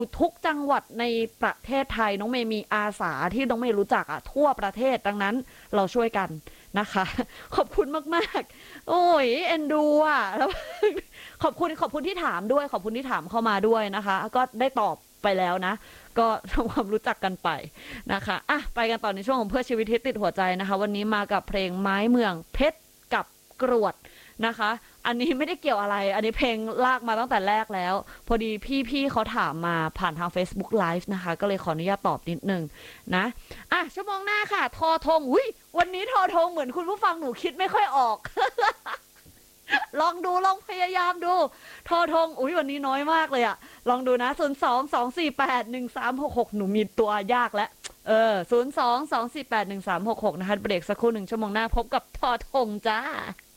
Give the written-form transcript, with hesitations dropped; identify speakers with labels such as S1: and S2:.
S1: ทุกจังหวัดในประเทศไทยน้องเมย์มีอาสาที่น้องเมย์รู้จักอะทั่วประเทศดังนั้นเราช่วยกันนะคะขอบคุณมากๆโอ้ยเอ็นดูอะแล้วขอบคุณที่ถามด้วยขอบคุณที่ถามเข้ามาด้วยนะคะก็ได้ตอบไปแล้วนะก็ทำความรู้จักกันไปนะคะอ่ะไปกันต่อในช่วงของเพื่อชีวิตที่ติดหัวใจนะคะวันนี้มากับเพลงไม้เมืองเพชรกับกรวดนะคะอันนี้ไม่ได้เกี่ยวอะไรอันนี้เพลงลากมาตั้งแต่แรกแล้วพอดีพี่เขาถามมาผ่านทาง Facebook Live นะคะก็เลยขออนุญาตตอบนิดนึงนะอ่ะชั่วโมงหน้าค่ะทอทงอุ้ยวันนี้ทอทงเหมือนคุณผู้ฟังหนูคิดไม่ค่อยออกลองดูลองพยายามดูทอทงอุ้ยวันนี้น้อยมากเลยอะลองดูนะ02-248-1366หนูมีตัวยากแล้ว02-248-1366นะคะเบรกสักครู่1 ชั่วโมงหน้าพบกับทอทงจ้า